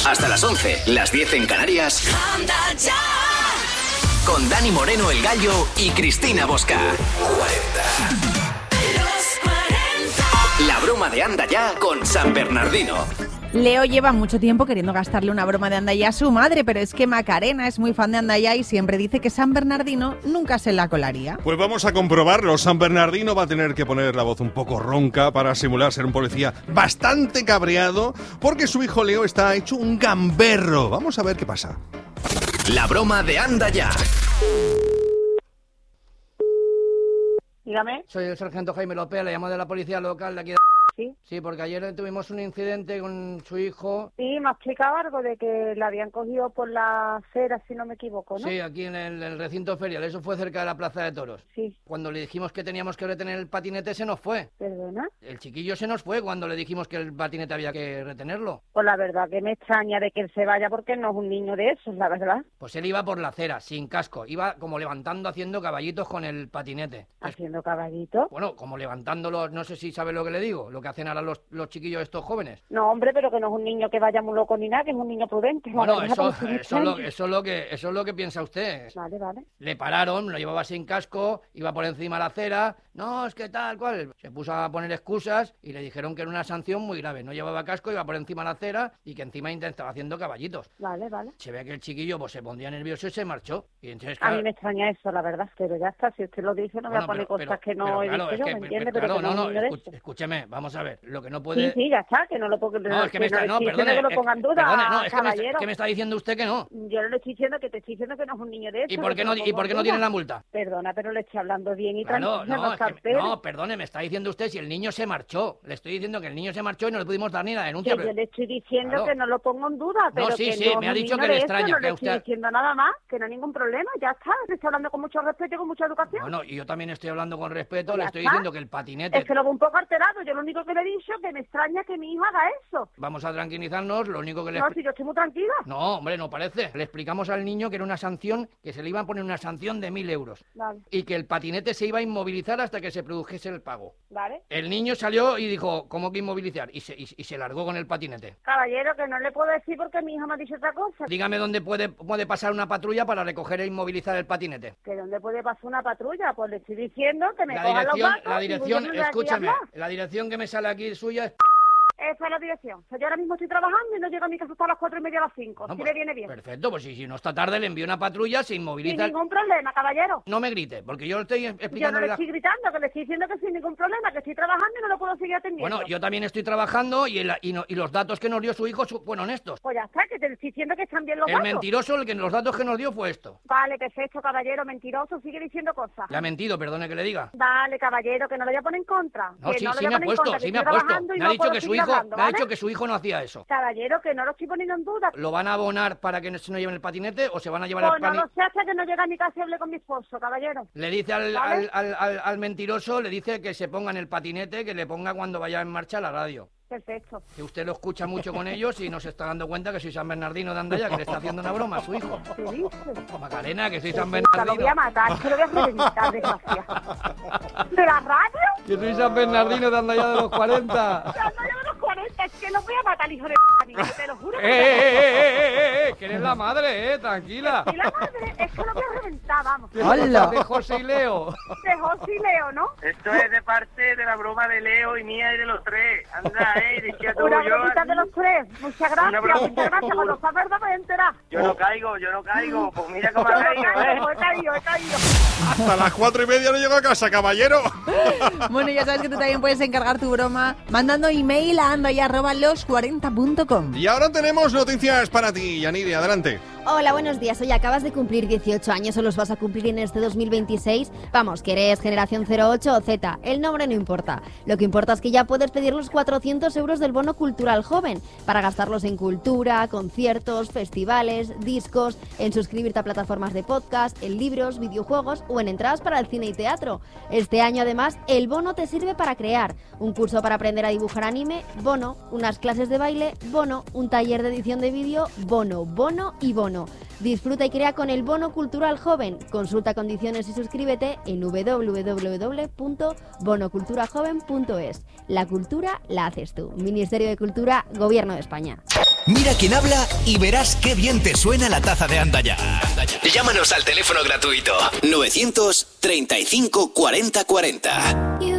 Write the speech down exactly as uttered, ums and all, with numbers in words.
Hasta las once, las diez en Canarias. Anda ya. Con Dani Moreno, el Gallo, y Cristina Bosca. cuarenta. Los cuarenta. La broma de Anda ya con San Bernardino. Leo lleva mucho tiempo queriendo gastarle una broma de Andaya a su madre, pero es que Macarena es muy fan de Andaya y siempre dice que San Bernardino nunca se la colaría. Pues vamos a comprobarlo. San Bernardino va a tener que poner la voz un poco ronca para simular ser un policía bastante cabreado, porque su hijo Leo está hecho un gamberro. Vamos a ver qué pasa. La broma de Andaya. Dígame. Soy el sargento Jaime López, le llamo de la policía local de aquí de... Sí. Sí, porque ayer tuvimos un incidente con su hijo. Sí, me ha explicado algo de que la habían cogido por la acera, si no me equivoco, ¿no? Sí, aquí en el, el recinto ferial, eso fue cerca de la Plaza de Toros. Sí. Cuando le dijimos que teníamos que retener el patinete, se nos fue. ¿Perdona? El chiquillo se nos fue cuando le dijimos que el patinete había que retenerlo. Pues la verdad que me extraña de que él se vaya porque no es un niño de esos, la verdad. Pues él iba por la acera, sin casco. Iba como levantando, haciendo caballitos con el patinete. ¿Haciendo caballitos? Bueno, como levantándolo, no sé si sabe lo que le digo, lo que hacen ahora los, los chiquillos estos jóvenes. No, hombre, pero que no es un niño que vaya muy loco ni nada, que es un niño prudente. Bueno, verdad, eso, porque eso, lo, eso, es lo que, eso es lo que piensa usted. Vale, vale. Le pararon, lo llevaba sin casco, iba por encima de la acera. No, es que tal, cual. Se puso a poner excusas y le dijeron que era una sanción muy grave. No llevaba casco, iba por encima de la acera y que encima estaba haciendo caballitos. Vale, vale. Se ve que el chiquillo pues se pondría nervioso y se marchó. Y entonces, a claro, mí me extraña eso, la verdad, pero ya está. Si usted lo dice, no bueno, me va a poner pero, cosas pero, que no pero, he claro, dicho es yo, que, ¿me entiende? Pero, Pero claro, que no, no, no, no escuch, escúcheme, vamos a ver. Lo que no puede... Sí, sí, ya está, que no lo ponga... No, es que me está... no, No, le estoy perdone. diciendo que lo ponga en duda, Perdone, no, es que me, caballero. que me está diciendo usted que no. Yo no le estoy diciendo que te estoy diciendo que no es un niño de eso. ¿Y por qué no, ¿y por qué no tiene la multa? Perdona, pero le estoy hablando bien y Claro, tranquilo. no, es que, no, perdone, me está diciendo usted si el niño se marchó. Le estoy diciendo que el niño se marchó y no le pudimos dar ni la denuncia. Que pero... yo le estoy diciendo Claro. que no lo pongo en duda, pero No, sí, que sí, no me es ha un dicho niño que le de eso, extraña, no que le usted- estoy diciendo nada más, que no hay ningún problema, ya está. Le estoy hablando con mucho respeto y con mucha educación. Bueno, y yo también estoy hablando con respeto, Pues le ya estoy está. diciendo que el patinete... Es que lo veo un poco alterado. Yo lo único que le he dicho es que me extraña que mi hijo haga eso. Vamos a tranquilizarnos, lo único que le... No, si yo estoy muy tranquila. No, hombre, no parece. Le explicamos al niño que era una sanción, que se le iba a poner una sanción de mil euros. Vale, Y que el patinete se iba a inmovilizar hasta que se produjese el pago. vale. El niño salió y dijo, ¿cómo que inmovilizar? Y se, y, y se largó con el patinete. Caballero, que no le puedo decir porque mi hijo me ha dicho otra cosa. Dígame dónde puede, puede pasar una patrulla para recoger e inmovilizar el patinete. ¿Que dónde puede pasar una patrulla? Pues le estoy diciendo que me La coja los dirección, datos la y dirección, voy a aquí a escúchame, hablar. la dirección que me sale aquí suya es... Esa es la dirección. O sea, yo ahora mismo estoy trabajando y no llego a mi casa hasta las cuatro y media a las cinco. No, si pues, le viene bien. Perfecto, pues si, si no está tarde le envío una patrulla, se Sin inmoviliza... ningún problema, caballero. No me grite, porque yo le estoy Yo no explicando... le la- estoy gritando, que le estoy diciendo que sin ningún problema, que estoy trabajando y no lo puedo seguir atendiendo. Bueno, yo también estoy trabajando y, el- y, no- y los datos que nos dio su hijo su- fueron honestos. Pues ya está, que te estoy diciendo que están bien los El datos. mentiroso, el que los datos que nos dio fue esto. Vale, perfecto, caballero, mentiroso, sigue diciendo cosas. Le ha mentido, perdone que le diga. Vale, caballero, que no lo voy a poner en contra. No, que sí, no lo sí voy me a ha poner en puesto, contra, que sí me ha estoy puesto. trabajando y Me no ha dicho puedo que su seguir hijo, hablando, me ha ¿vale? dicho que su hijo no hacía eso. Caballero, que no lo estoy poniendo en duda. ¿Lo van a abonar para que no se no lleven el patinete o se van a llevar Pues el no patinete? lo sé hasta que no llegue a mi casa y hable con mi esposo, caballero. Le dice al, ¿Vale? al, al, al- al mentiroso, le dice que se ponga en el patinete, que le ponga cuando vaya en marcha la radio. Perfecto. Que usted lo escucha mucho con ellos y no se está dando cuenta que soy San Bernardino de Andaya, que le está haciendo una broma a su hijo. ¿Qué dices? Macarena, que soy San Puta, lo voy Bernardino. a matar, que lo voy a reventar, desgraciado. ¿De la radio? Que soy San Bernardino de Andaya de los cuarenta. No, no, yo de los cuarenta, es que lo voy a matar, hijo de p***, te lo juro. ¡Eh, Que eh, eh, eh, eh, eh! Que eres la madre, eh, tranquila. y la madre, es que lo voy a reventar, vamos. Que ¡Hala! somos de José y Leo. De José y Leo, ¿no? Esto es de parte de la broma de Leo y mía y de los tres. Anda, eh, decía tú, Una yo, bromita de los tres. Muchas gracias, broma. muchas gracias. Cuando sabes me voy a enterar. yo no caigo, yo no caigo. Pues mira cómo Yo ha no caído, caigo, ¿eh? pues he caído, he caído. Hasta las cuatro y media no llego a casa, caballero. Bueno, ya sabes que tú también puedes encargar tu broma mandando email a andaya arroba los cuarenta punto com. Y ahora tenemos noticias para ti, Yanire, adelante. Hola, buenos días. Hoy acabas de cumplir dieciocho años o los vas a cumplir en este dos mil veintiséis. Vamos, que eres generación cero ocho o Z. El nombre no importa. Lo que importa es que ya puedes pedir los cuatrocientos euros del bono cultural joven para gastarlos en cultura, conciertos, festivales, discos, en suscribirte a plataformas de podcast, en libros, videojuegos o en entradas para el cine y teatro. Este año, además, el bono te sirve para crear un curso para aprender a dibujar anime, bono, unas clases de baile, bono, un taller de edición de vídeo, bono, bono y bono. Disfruta y crea con el bono cultural joven. Consulta condiciones y suscríbete en doble u doble u doble u punto bono cultura joven punto es. La cultura la haces tú. Ministerio de Cultura, Gobierno de España. Mira quién habla y verás qué bien te suena la taza de Anda Ya. Llámanos al teléfono gratuito novecientos treinta y cinco cuarenta cuarenta.